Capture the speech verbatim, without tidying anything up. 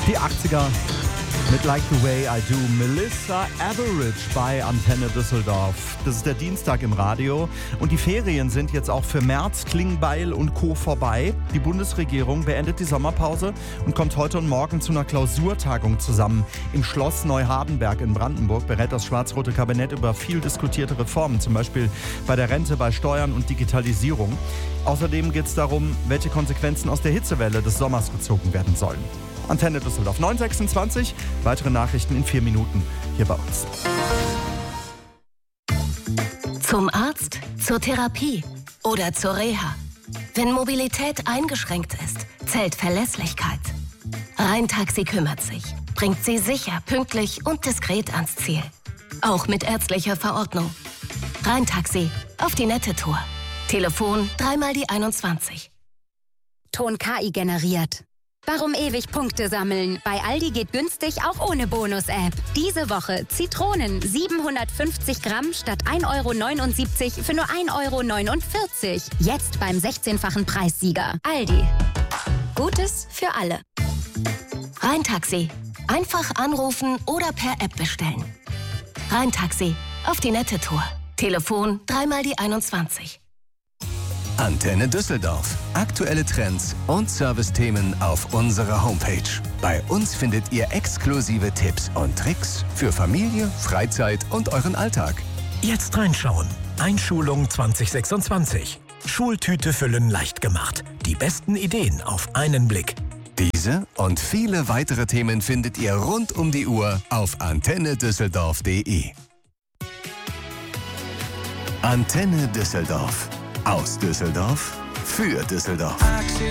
Die achtziger mit Like the Way I Do. Melissa Etheridge bei Antenne Düsseldorf. Das ist der Dienstag im Radio und die Ferien sind jetzt auch für Merz, Klingbeil und Co. vorbei. Die Bundesregierung beendet die Sommerpause und kommt heute und morgen zu einer Klausurtagung zusammen. Im Schloss Neuhardenberg in Brandenburg berät das schwarz-rote Kabinett über viel diskutierte Reformen, zum Beispiel bei der Rente, bei Steuern und Digitalisierung. Außerdem geht es darum, welche Konsequenzen aus der Hitzewelle des Sommers gezogen werden sollen. Antenne Düsseldorf neun Uhr sechsundzwanzig. Weitere Nachrichten in vier Minuten hier bei uns. Zum Arzt, zur Therapie oder zur Reha. Wenn Mobilität eingeschränkt ist, zählt Verlässlichkeit. Rhein-Taxi kümmert sich, bringt Sie sicher, pünktlich und diskret ans Ziel. Auch mit ärztlicher Verordnung. Rhein-Taxi, auf die nette Tour. Telefon dreimal die einundzwanzig. Ton K I generiert. Warum ewig Punkte sammeln? Bei Aldi geht günstig auch ohne Bonus-App. Diese Woche Zitronen siebenhundertfünfzig Gramm statt ein Euro neunundsiebzig für nur ein Euro neunundvierzig. Jetzt beim sechzehnfachen Preissieger. Aldi. Gutes für alle. Rhein-Taxi. Einfach anrufen oder per App bestellen. Rhein-Taxi. Auf die nette Tour. Telefon dreimal die einundzwanzig. Antenne Düsseldorf. Aktuelle Trends und Servicethemen auf unserer Homepage. Bei uns findet ihr exklusive Tipps und Tricks für Familie, Freizeit und euren Alltag. Jetzt reinschauen. Einschulung zwanzig sechsundzwanzig. Schultüte füllen leicht gemacht. Die besten Ideen auf einen Blick. Diese und viele weitere Themen findet ihr rund um die Uhr auf antenne düsseldorf punkt de. Antenne Düsseldorf. Aus Düsseldorf für Düsseldorf.